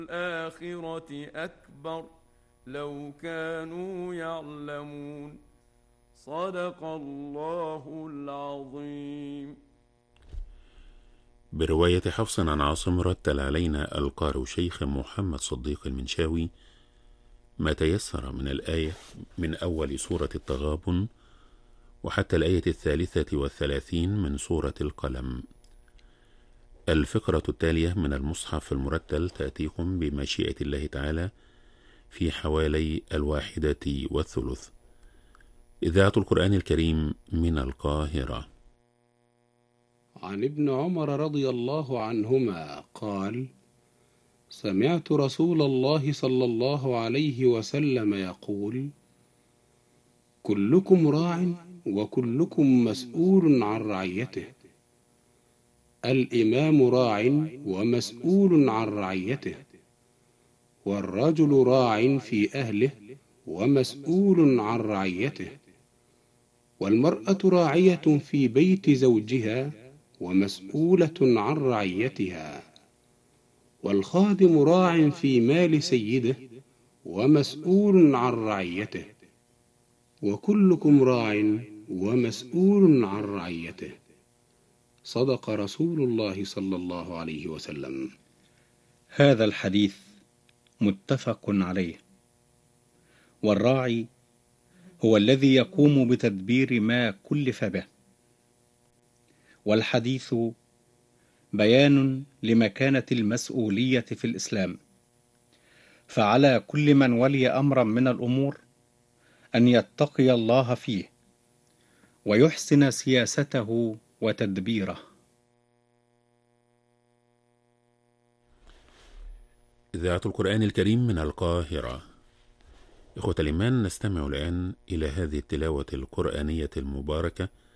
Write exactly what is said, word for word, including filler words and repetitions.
الآخرة أكبر لو كانوا يعلمون. صدق الله العظيم. برواية حفص عن عاصم رتل علينا القارئ شيخ محمد صديق المنشاوي ما تيسر من الآية من أول سورة التغابن وحتى الآية الثالثة والثلاثين من سورة القلم. الفقرة التالية من المصحف المرتل تأتيكم بمشيئة الله تعالى في حوالي الواحدة والثلث. إذاعة القرآن الكريم من القاهرة. عن ابن عمر رضي الله عنهما قال: سمعت رسول الله صلى الله عليه وسلم يقول: كلكم راع وكلكم مسؤول عن رعيته. الإمام راع ومسؤول عن رعيته، والرجل راع في أهله ومسؤول عن رعيته، والمرأة راعية في بيت زوجها ومسؤولة عن رعيتها، والخادم راع في مال سيده ومسؤول عن رعيته، وكلكم راع ومسؤول عن رعيته. صدق رسول الله صلى الله عليه وسلم. هذا الحديث متفق عليه. والراعي هو الذي يقوم بتدبير ما كلف به. والحديث بيان لمكانة المسؤولية في الإسلام، فعلى كل من ولي أمرا من الأمور أن يتقي الله فيه ويحسن سياسته وتدبيره. إذاعة القرآن الكريم من القاهرة. إخوة الإيمان، نستمع الآن إلى هذه التلاوة القرآنية المباركة